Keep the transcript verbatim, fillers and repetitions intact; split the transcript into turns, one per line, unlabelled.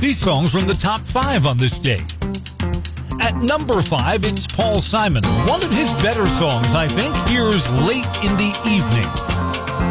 These songs from the top five on this day. At number five, it's Paul Simon. One of his better songs, I think. Here's Late in the Evening.